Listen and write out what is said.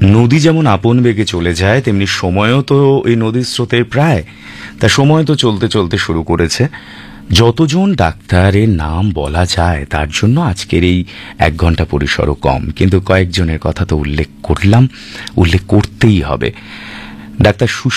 নদী যেমন আপন বেগে চলে যায়, তেমনি সময়ও তো এই নদীর স্রোতের প্রায়। তা সময় তো চলতে চলতে শুরু করেছে। যতজন ডাক্তারের নাম বলা যায় তার জন্য আজকের এই 1 ঘন্টা পরিসরও কম, কিন্তু কয়েকজনের কথা তো উল্লেখ করলাম, উল্লেখ করতেই হবে। ডাক্তার